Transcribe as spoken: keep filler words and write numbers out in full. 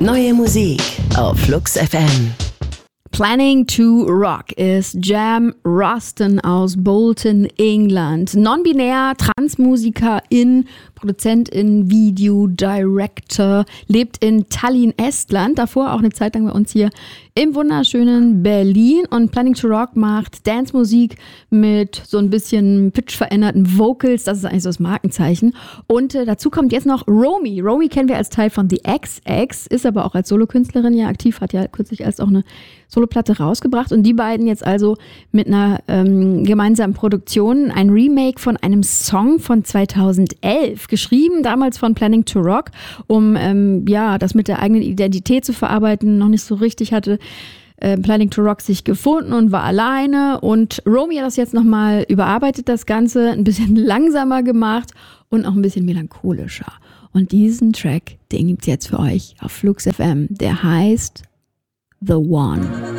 Neue Musik auf Flux F M. Planning to Rock ist Jam Ruston aus Bolton, England. Non-binär, Transmusikerin, Produzentin, Video, Director, lebt in Tallinn, Estland. Davor auch eine Zeit lang bei uns hier im wunderschönen Berlin. Und Planning to Rock macht Dance-Musik mit so ein bisschen pitch-veränderten Vocals. Das ist eigentlich so das Markenzeichen. Und äh, dazu kommt jetzt noch Romy. Romy kennen wir als Teil von The X X, ist aber auch als Solokünstlerin ja aktiv, hat ja kürzlich erst auch eine Soloplatte rausgebracht. Und die beiden jetzt also mit einer ähm, gemeinsamen Produktion ein Remake von einem Song von zweitausendelf, geschrieben damals von Planning to Rock, um ähm, ja das mit der eigenen Identität zu verarbeiten. Noch nicht so richtig hatte äh, Planning to Rock sich gefunden und war alleine. Und Romy hat das jetzt nochmal überarbeitet, das Ganze ein bisschen langsamer gemacht und auch ein bisschen melancholischer. Und diesen Track, den gibt's jetzt für euch auf Flux F M. Der heißt The One.